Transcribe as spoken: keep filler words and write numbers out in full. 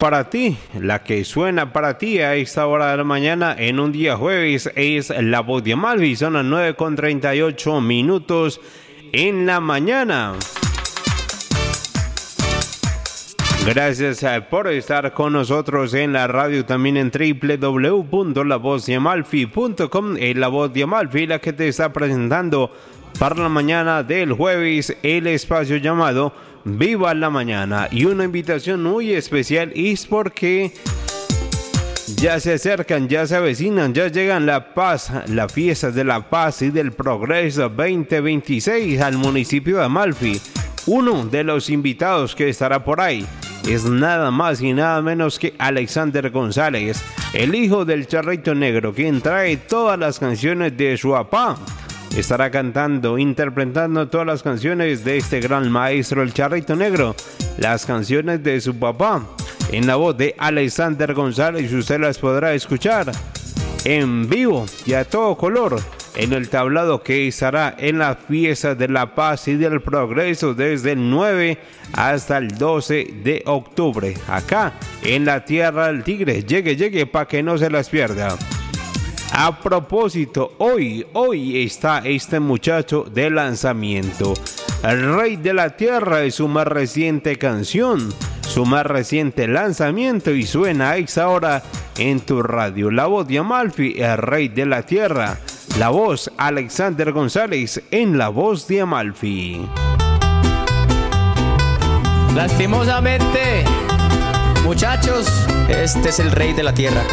para ti, la que suena para ti a esta hora de la mañana en un día jueves es La Voz de Amalfi. Son las nueve con treinta y ocho minutos en la mañana. Gracias por estar con nosotros en la radio, también en doble u doble u doble u punto la voz de amalfi punto com. Es La Voz de Amalfi la que te está presentando para la mañana del jueves el espacio llamado Viva la Mañana. Y una invitación muy especial es porque ya se acercan, ya se avecinan, ya llegan la paz, las fiestas de la paz y del progreso veinte veintiséis al municipio de Amalfi. Uno de los invitados que estará por ahí es nada más y nada menos que Alexander González, el hijo del Charrito Negro, quien trae todas las canciones de su papá. Estará cantando, interpretando todas las canciones de este gran maestro, el Charrito Negro, las canciones de su papá, en la voz de Alexander González. Y usted las podrá escuchar en vivo y a todo color en el tablado que estará en las fiestas de la paz y del progreso desde el nueve hasta el doce de octubre, acá en la Tierra del Tigre. Llegue, llegue para que no se las pierda. A propósito, hoy, hoy está este muchacho de lanzamiento. El Rey de la Tierra es su más reciente canción, su más reciente lanzamiento, y suena a esa hora en tu radio. La Voz de Amalfi, el Rey de la Tierra. La voz, Alexander González en La Voz de Amalfi. Lastimosamente, muchachos, este es el Rey de la Tierra.